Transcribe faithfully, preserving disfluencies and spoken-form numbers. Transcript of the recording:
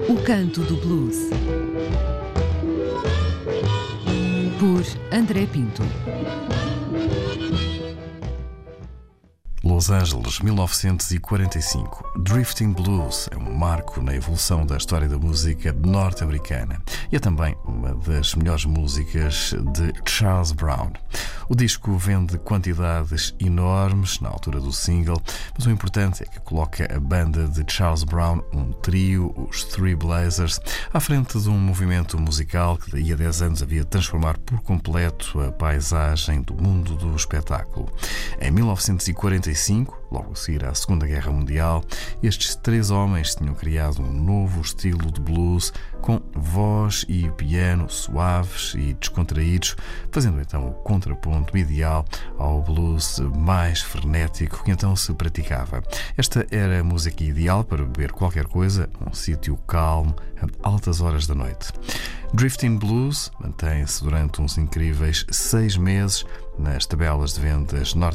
O Canto do Blues, por André Pinto. Los Angeles, mil novecentos e quarenta e cinco. Drifting Blues é um marco na evolução da história da música norte-americana e é também uma das melhores músicas de Charles Brown. O disco vende quantidades enormes na altura do single, mas o importante é que coloca a banda de Charles Brown, um trio, os Three Blazers, à frente de um movimento musical que daí a dez anos havia de transformar por completo a paisagem do mundo do espetáculo. Em mil novecentos e quarenta e cinco, logo a seguir à Segunda Guerra Mundial, estes três homens tinham criado um novo estilo de blues com voz e piano suaves e descontraídos, fazendo então o contraponto ideal ao blues mais frenético que então se praticava. Esta era a música ideal para beber qualquer coisa num sítio calmo, a altas horas da noite. Drifting Blues mantém-se durante uns incríveis seis meses nas tabelas de vendas norte